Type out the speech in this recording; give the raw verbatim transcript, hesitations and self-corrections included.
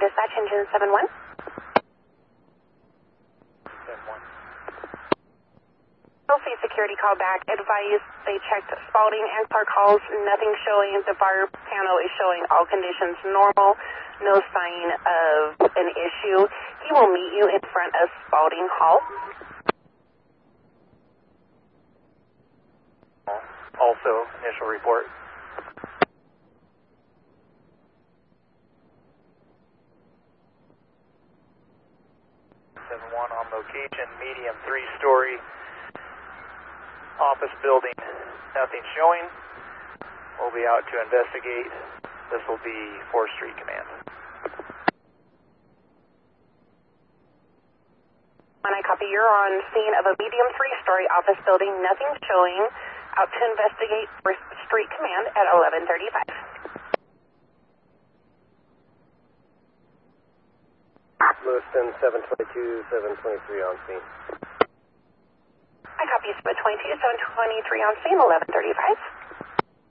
dispatch, engine seven one. seven one. L C security call back. Advise they checked Spalding and Clark Halls. Nothing showing. The fire panel is showing all conditions normal. No sign of an issue. He will meet you in front of Spalding Hall. Also, initial report. seven one on location, medium three-story office building. Nothing showing. We'll be out to investigate. This will be fourth Street Command. When I copy, you're on scene of a medium three-story office building. Nothing showing. Out to investigate fourth Street Command at eleven thirty-five. Lewiston seven twenty-two, seven twenty-three on scene. I copy seven twenty-two, seven twenty-three on scene, eleven thirty-five.